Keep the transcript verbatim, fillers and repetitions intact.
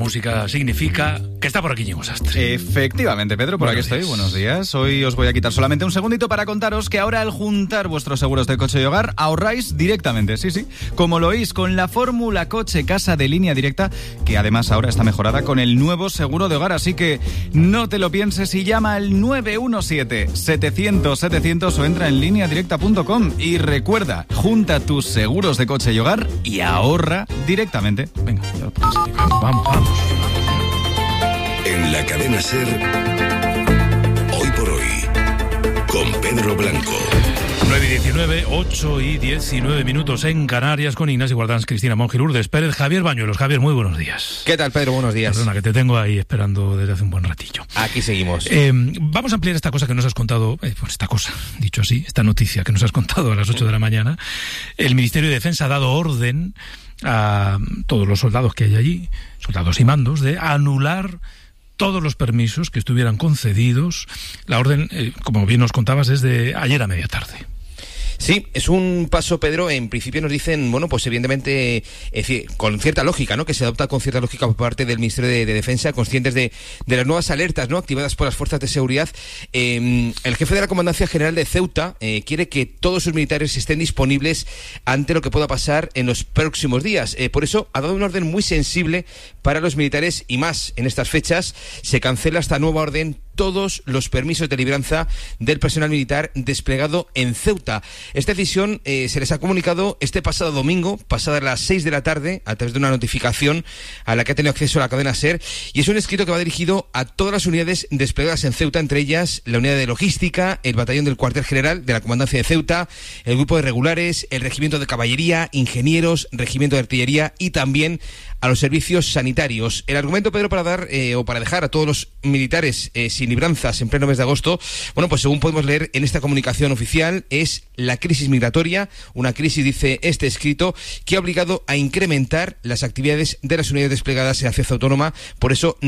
música significa que está por aquí Íñigo Sastre. Efectivamente, Pedro, por Buenos aquí estoy. días. Buenos días. Hoy os voy a quitar solamente un segundito para contaros que ahora al juntar vuestros seguros de coche y hogar ahorráis directamente, sí, sí, como lo oís, con la fórmula coche casa de Línea Directa, que además ahora está mejorada con el nuevo seguro de hogar, así que no te lo pienses y llama al nueve uno siete, setecientos, setecientos o entra en línea directa punto com y recuerda, junta tus seguros de coche y hogar y ahorra directamente. Venga, ya lo pones aquí. Vamos, vamos, vamos. En la cadena SER, hoy por hoy, con Pedro Blanco. nueve y diecinueve, ocho y diecinueve minutos en Canarias con Ignacio Guardans, Cristina Monge, Lourdes Pérez, Javier Bañuelos. Javier, muy buenos días. ¿Qué tal, Pedro? Buenos días. Perdona, que te tengo ahí esperando desde hace un buen ratillo. Aquí seguimos. Eh, vamos a ampliar esta cosa que nos has contado, eh, pues esta cosa, dicho así, esta noticia que nos has contado a las ocho de la mañana. El Ministerio de Defensa ha dado orden a todos los soldados que hay allí, soldados y mandos, de anular todos los permisos que estuvieran concedidos. La orden, eh, como bien nos contabas, es de ayer a media tarde. Sí, es un paso, Pedro. En principio nos dicen, bueno, pues evidentemente eh, con cierta lógica, ¿no? Que se adopta con cierta lógica por parte del Ministerio de, de Defensa, conscientes de, de las nuevas alertas, ¿no? Activadas por las fuerzas de seguridad. Eh, el jefe de la Comandancia General de Ceuta eh, quiere que todos sus militares estén disponibles ante lo que pueda pasar en los próximos días. Eh, por eso ha dado una orden muy sensible para los militares y más en estas fechas. Se cancela esta nueva orden todos los permisos de libranza del personal militar desplegado en Ceuta. Esta decisión eh, se les ha comunicado este pasado domingo, pasadas las seis de la tarde, a través de una notificación a la que ha tenido acceso la cadena SER, y es un escrito que va dirigido a todas las unidades desplegadas en Ceuta, entre ellas la unidad de logística, el batallón del cuartel general de la comandancia de Ceuta, el grupo de regulares, el regimiento de caballería, ingenieros, regimiento de artillería y también a los servicios sanitarios. El argumento, Pedro, para dar eh, o para dejar a todos los militares eh, sin libranzas en pleno mes de agosto, bueno, pues según podemos leer en esta comunicación oficial, es la crisis migratoria, una crisis, dice este escrito, que ha obligado a incrementar las actividades de las unidades desplegadas en la ciudad autónoma. Por eso